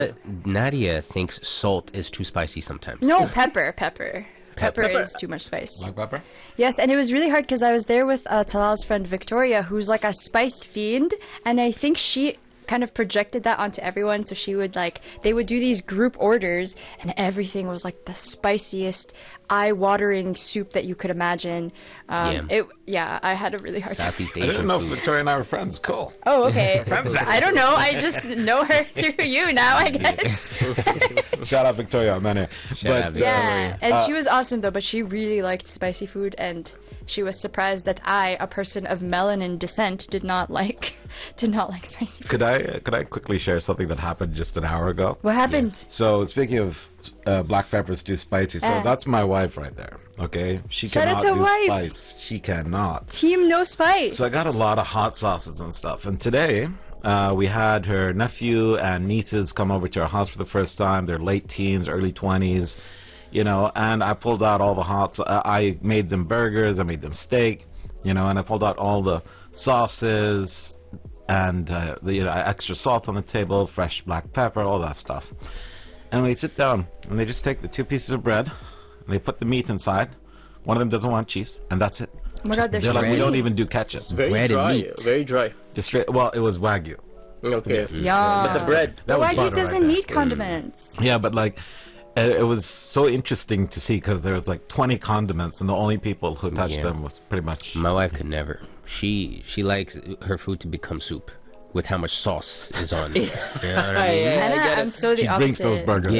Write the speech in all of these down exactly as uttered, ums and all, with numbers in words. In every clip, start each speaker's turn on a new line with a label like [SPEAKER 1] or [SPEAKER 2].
[SPEAKER 1] Nadia thinks salt is too spicy sometimes.
[SPEAKER 2] No, pepper, pepper. Pepper,
[SPEAKER 3] Pepper.
[SPEAKER 2] is too much spice.
[SPEAKER 4] Black pepper?
[SPEAKER 2] Yes, and it was really hard because I was there with uh, Talal's friend Victoria, who's like a spice fiend, and I think she kind of projected that onto everyone. So she would like, they would do these group orders, and everything was like the spiciest, eye-watering soup that you could imagine. Um,
[SPEAKER 1] Yeah.
[SPEAKER 2] It, yeah, I had a really hard time.
[SPEAKER 1] Southeast
[SPEAKER 4] I
[SPEAKER 1] Asian
[SPEAKER 4] didn't know
[SPEAKER 1] food.
[SPEAKER 4] Victoria and I were friends. Cool.
[SPEAKER 2] Oh, okay. I don't know. I just know her through you now, I guess.
[SPEAKER 4] Shout out Victoria on that end.
[SPEAKER 1] Shout out Victoria.
[SPEAKER 2] Yeah, and
[SPEAKER 4] Uh,
[SPEAKER 2] she was awesome though, but she really liked spicy food, and she was surprised that I, a person of melanin descent, did not like did not like spicy food.
[SPEAKER 4] Could I could I quickly share something that happened just an hour ago?
[SPEAKER 2] What happened?
[SPEAKER 4] So speaking of uh, black peppers too spicy, so
[SPEAKER 2] Uh.
[SPEAKER 4] that's my wife right there. Okay, she
[SPEAKER 2] Shout out
[SPEAKER 4] cannot
[SPEAKER 2] to
[SPEAKER 4] do
[SPEAKER 2] wife.
[SPEAKER 4] spice. She cannot.
[SPEAKER 2] Team no spice.
[SPEAKER 4] So I got a lot of hot sauces and stuff. And today, uh, we had her nephew and nieces come over to our house for the first time. They're late teens, early twenties, you know, and I pulled out all the hot, so I made them burgers, I made them steak, you know, and I pulled out all the sauces and, uh, the, you know, extra salt on the table, fresh black pepper, all that stuff. And we sit down and they just take the two pieces of bread and they put the meat inside. One of them doesn't want cheese, and that's it.
[SPEAKER 2] Oh my god, they're
[SPEAKER 4] They're
[SPEAKER 2] so
[SPEAKER 4] like, we don't
[SPEAKER 2] sweet.
[SPEAKER 4] even do ketchup.
[SPEAKER 3] Very
[SPEAKER 1] Bread and
[SPEAKER 3] dry.
[SPEAKER 1] meat.
[SPEAKER 3] Very dry.
[SPEAKER 4] Just straight. Well, it was Wagyu.
[SPEAKER 3] Okay.
[SPEAKER 2] Yeah.
[SPEAKER 3] But the bread.
[SPEAKER 4] That
[SPEAKER 2] But
[SPEAKER 4] was
[SPEAKER 2] Wagyu
[SPEAKER 4] butter
[SPEAKER 2] doesn't
[SPEAKER 4] right there.
[SPEAKER 2] need condiments.
[SPEAKER 4] Yeah, but like, it, it was so interesting to see because there was like twenty condiments, and the only people who touched
[SPEAKER 1] Yeah.
[SPEAKER 4] them was pretty much.
[SPEAKER 1] My wife could never. She she likes her food to become soup with how much sauce is on it. You know what I mean?
[SPEAKER 3] Yeah, I
[SPEAKER 2] Anna,
[SPEAKER 3] get it.
[SPEAKER 2] I'm so the
[SPEAKER 4] She drinks
[SPEAKER 2] opposite.
[SPEAKER 4] those burgers.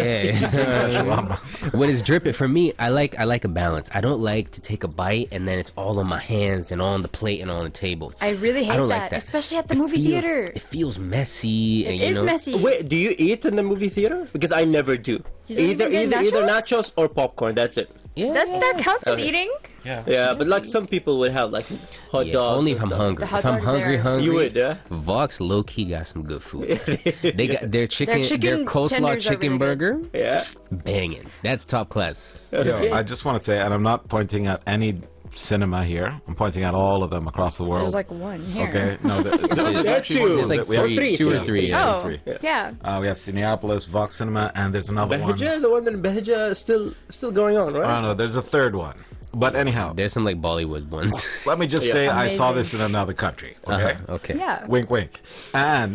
[SPEAKER 1] Yeah. When it's dripping, for me, I like I like a balance. I don't like to take a bite and then it's all on my hands and on the plate and on the table.
[SPEAKER 2] I really hate
[SPEAKER 1] I don't
[SPEAKER 2] that,
[SPEAKER 1] like that,
[SPEAKER 2] especially at the
[SPEAKER 1] It
[SPEAKER 2] movie
[SPEAKER 1] feels-
[SPEAKER 2] theater.
[SPEAKER 1] It feels messy. and,
[SPEAKER 2] It
[SPEAKER 1] you
[SPEAKER 2] is
[SPEAKER 1] know,
[SPEAKER 2] messy.
[SPEAKER 3] Wait, do you eat in the movie theater? Because I never do.
[SPEAKER 2] You don't
[SPEAKER 3] Either
[SPEAKER 2] even
[SPEAKER 3] either
[SPEAKER 2] get
[SPEAKER 3] either
[SPEAKER 2] nachos?
[SPEAKER 3] nachos or popcorn. That's it.
[SPEAKER 1] Yeah,
[SPEAKER 2] That that counts as
[SPEAKER 3] Okay.
[SPEAKER 2] eating.
[SPEAKER 3] Yeah, but like some people would have like hot
[SPEAKER 1] Yeah,
[SPEAKER 3] dogs.
[SPEAKER 1] only
[SPEAKER 3] and
[SPEAKER 1] if I'm
[SPEAKER 3] stuff.
[SPEAKER 1] hungry.
[SPEAKER 2] The hot
[SPEAKER 1] If I'm
[SPEAKER 2] dogs
[SPEAKER 1] hungry,
[SPEAKER 2] there.
[SPEAKER 1] hungry,
[SPEAKER 3] You would, yeah?
[SPEAKER 1] Vox low key got some good food. They got their chicken, their,
[SPEAKER 2] chicken
[SPEAKER 1] coleslaw
[SPEAKER 2] tenders are
[SPEAKER 1] chicken
[SPEAKER 2] really good.
[SPEAKER 1] burger,
[SPEAKER 3] Yeah.
[SPEAKER 1] banging. That's top class.
[SPEAKER 4] Yo, I just want to say, and I'm not pointing at any cinema here. I'm pointing at all of them across the world.
[SPEAKER 2] There's like one here.
[SPEAKER 4] Okay, no, there- there- there's
[SPEAKER 3] There are
[SPEAKER 4] actually
[SPEAKER 3] two.
[SPEAKER 4] one
[SPEAKER 1] There's like
[SPEAKER 4] that we have
[SPEAKER 1] three,
[SPEAKER 3] three,
[SPEAKER 1] two or
[SPEAKER 4] yeah,
[SPEAKER 1] three.
[SPEAKER 4] yeah,
[SPEAKER 1] Yeah.
[SPEAKER 2] Oh,
[SPEAKER 4] three.
[SPEAKER 2] yeah.
[SPEAKER 4] Uh, we have Cineapolis, Vox Cinema, and there's another one.
[SPEAKER 3] Behja, the one that Behja is still still going on,
[SPEAKER 4] I
[SPEAKER 3] right?
[SPEAKER 4] don't know. There's a third one. But anyhow,
[SPEAKER 1] There's some like Bollywood ones.
[SPEAKER 4] let me just
[SPEAKER 3] Yeah.
[SPEAKER 4] say I saw
[SPEAKER 2] Amazing.
[SPEAKER 4] this in another country. Okay.
[SPEAKER 1] Uh-huh, okay.
[SPEAKER 2] Yeah.
[SPEAKER 4] Wink, wink. And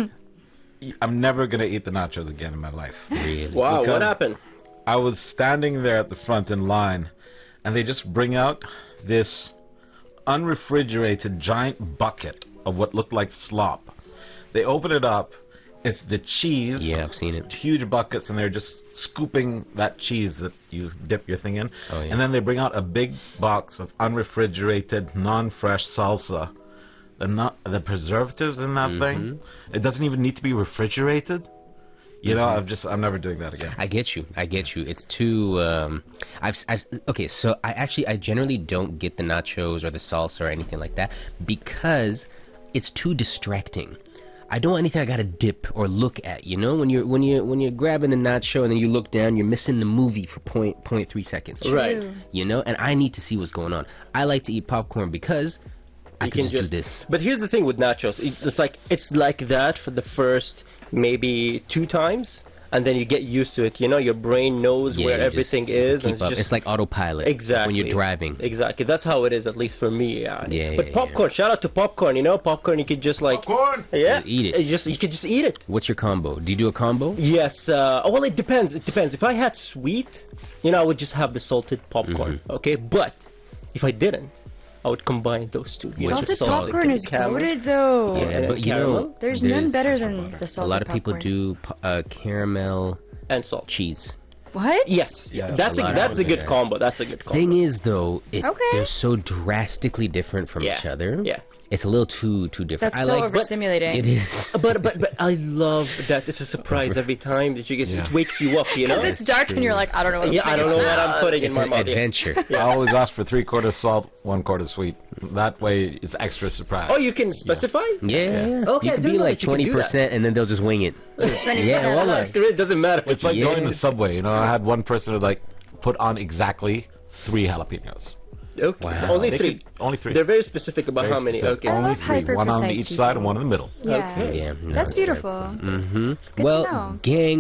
[SPEAKER 4] I'm never gonna eat the nachos again in my life.
[SPEAKER 1] Really?
[SPEAKER 3] Wow,
[SPEAKER 4] Because-
[SPEAKER 3] what happened?
[SPEAKER 4] I was standing there at the front in line, and they just bring out this unrefrigerated giant bucket of what looked like slop. They open it up. It's the cheese.
[SPEAKER 1] Yeah, I've seen it.
[SPEAKER 4] Huge buckets, and they're just scooping that cheese that you dip your thing in.
[SPEAKER 1] Oh, yeah.
[SPEAKER 4] And then they bring out a big box of unrefrigerated, non-fresh salsa. The not the preservatives in that thing.
[SPEAKER 1] Mm-hmm.
[SPEAKER 4] It doesn't even need to be refrigerated. You know, I'm just I'm never doing that again.
[SPEAKER 1] I get you. I get you. It's too. Um, I've, I've. Okay, so I actually I generally don't get the nachos or the salsa or anything like that because it's too distracting. I don't want anything I gotta dip or look at. You know, when you're when you when you're grabbing a nacho and then you look down, you're missing the movie for point point three seconds.
[SPEAKER 3] Right.
[SPEAKER 1] You know, and I need to see what's going on. I like to eat popcorn because I
[SPEAKER 3] You
[SPEAKER 1] can
[SPEAKER 3] can
[SPEAKER 1] just,
[SPEAKER 3] just
[SPEAKER 1] do this.
[SPEAKER 3] But here's the thing with nachos. It- It's like it's like that for the first maybe two times, and then you get used to it. You know, your brain knows
[SPEAKER 1] Yeah,
[SPEAKER 3] where
[SPEAKER 1] you
[SPEAKER 3] everything
[SPEAKER 1] just
[SPEAKER 3] is, and
[SPEAKER 1] keep
[SPEAKER 3] it's
[SPEAKER 1] up.
[SPEAKER 3] just
[SPEAKER 1] It's like autopilot.
[SPEAKER 3] exactly
[SPEAKER 1] when you're driving.
[SPEAKER 3] Exactly, that's how it is, at least for me. Yeah.
[SPEAKER 1] Yeah,
[SPEAKER 3] But
[SPEAKER 1] yeah,
[SPEAKER 3] popcorn, shout out to popcorn. You know, popcorn. You could just like
[SPEAKER 4] Popcorn?
[SPEAKER 3] Yeah,
[SPEAKER 1] You eat it.
[SPEAKER 3] You just you could just eat it.
[SPEAKER 1] What's your combo? Do you do a combo?
[SPEAKER 3] Yes. Uh, oh, well, it depends. It depends. If I had sweet, you know, I would just have the salted popcorn.
[SPEAKER 1] Mm-hmm.
[SPEAKER 3] Okay, but if I didn't, I would combine those two. You know,
[SPEAKER 2] Salted
[SPEAKER 3] just salt and
[SPEAKER 2] popcorn is
[SPEAKER 3] caramel.
[SPEAKER 2] goated though.
[SPEAKER 1] Yeah,
[SPEAKER 3] and
[SPEAKER 1] but you
[SPEAKER 3] caramel?
[SPEAKER 1] know,
[SPEAKER 2] There's, none better
[SPEAKER 4] butter.
[SPEAKER 2] than the
[SPEAKER 1] A
[SPEAKER 2] salted
[SPEAKER 1] lot of people
[SPEAKER 2] popcorn.
[SPEAKER 1] do po- uh, caramel
[SPEAKER 3] and salt.
[SPEAKER 1] cheese.
[SPEAKER 2] What?
[SPEAKER 3] Yes,
[SPEAKER 4] Yeah,
[SPEAKER 3] that's
[SPEAKER 1] a
[SPEAKER 3] a,
[SPEAKER 1] lot of
[SPEAKER 3] that's a
[SPEAKER 1] people
[SPEAKER 3] good
[SPEAKER 1] do that.
[SPEAKER 3] combo. That's a good combo.
[SPEAKER 1] Thing is, though, it,
[SPEAKER 2] Okay.
[SPEAKER 1] they're so drastically different from
[SPEAKER 3] Yeah.
[SPEAKER 1] each other.
[SPEAKER 3] Yeah.
[SPEAKER 1] It's a little too too different.
[SPEAKER 2] That's
[SPEAKER 1] I
[SPEAKER 2] so
[SPEAKER 1] like,
[SPEAKER 2] overstimulating.
[SPEAKER 1] It is.
[SPEAKER 3] but but but I love that it's a surprise every time that you get.
[SPEAKER 4] Yeah.
[SPEAKER 3] It wakes you up, you know.
[SPEAKER 2] Because it's dark and you're like, I don't know what
[SPEAKER 3] Yeah, I don't know what I'm putting in
[SPEAKER 1] It's
[SPEAKER 3] my
[SPEAKER 1] an
[SPEAKER 3] mouth. Yeah.
[SPEAKER 1] adventure.
[SPEAKER 4] I always ask for three quarters salt, one quarter sweet. That way, it's extra surprise.
[SPEAKER 3] Oh, you can specify.
[SPEAKER 1] Yeah, yeah.
[SPEAKER 3] Okay,
[SPEAKER 1] you
[SPEAKER 3] I
[SPEAKER 1] could
[SPEAKER 3] didn't
[SPEAKER 1] be
[SPEAKER 3] know
[SPEAKER 1] like
[SPEAKER 3] that you could
[SPEAKER 1] twenty
[SPEAKER 3] do that.
[SPEAKER 1] percent, and then they'll just wing it. Yeah,
[SPEAKER 3] Well,
[SPEAKER 1] wallah.
[SPEAKER 3] it really doesn't matter.
[SPEAKER 4] It's like
[SPEAKER 1] Yeah.
[SPEAKER 4] going to Subway. You know, I had one person who like put on exactly three jalapenos.
[SPEAKER 3] Okay,
[SPEAKER 1] Wow.
[SPEAKER 3] only
[SPEAKER 4] They
[SPEAKER 3] three.
[SPEAKER 4] could- only three.
[SPEAKER 3] They're very specific about
[SPEAKER 4] Very
[SPEAKER 3] how many.
[SPEAKER 4] specific.
[SPEAKER 3] Okay.
[SPEAKER 2] I
[SPEAKER 4] Only
[SPEAKER 2] love
[SPEAKER 4] three. One on
[SPEAKER 2] hyper-precise
[SPEAKER 4] each side and
[SPEAKER 2] people.
[SPEAKER 4] one in the middle.
[SPEAKER 2] Yeah.
[SPEAKER 3] Okay.
[SPEAKER 1] Yeah, no,
[SPEAKER 2] That's
[SPEAKER 1] yeah.
[SPEAKER 2] beautiful. Good
[SPEAKER 1] Well,
[SPEAKER 2] to know.
[SPEAKER 1] gang,